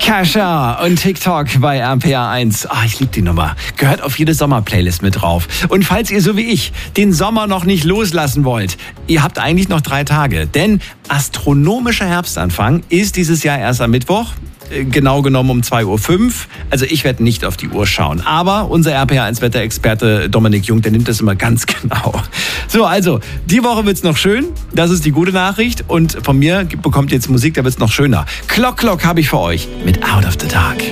Kesha und TikTok bei RPR1. Ich liebe die Nummer. Gehört auf jede Sommer-Playlist mit drauf. Und falls ihr so wie ich den Sommer noch nicht loslassen wollt, ihr habt eigentlich noch 3 Tage. Denn astronomischer Herbstanfang ist dieses Jahr erst am Mittwoch. Genau genommen um 2.05 Uhr. Also ich werde nicht auf die Uhr schauen. Aber unser RPR1-Wetterexperte Dominik Jung, der nimmt das immer ganz genau. So, also, die Woche wird's noch schön. Das ist die gute Nachricht. Und von mir bekommt ihr jetzt Musik, da wird's noch schöner. Clock Clock habe ich für euch mit Out of the Dark.